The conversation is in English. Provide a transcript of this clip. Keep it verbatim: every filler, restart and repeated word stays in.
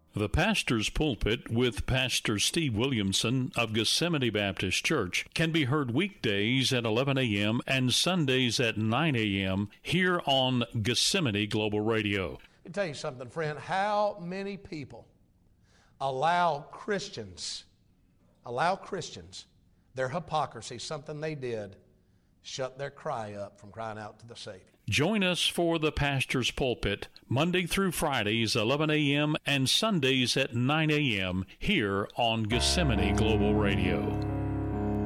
The Pastor's Pulpit with Pastor Steve Williamson of Gethsemane Baptist Church can be heard weekdays at eleven a.m. and Sundays at nine a.m. here on Gethsemane Global Radio. Let me tell you something, friend. How many people allow Christians, allow Christians, their hypocrisy, something they did, shut their cry up from crying out to the Savior? Join us for the Pastor's Pulpit, Monday through Fridays, eleven a.m. and Sundays at nine a.m. here on Gethsemane Global Radio.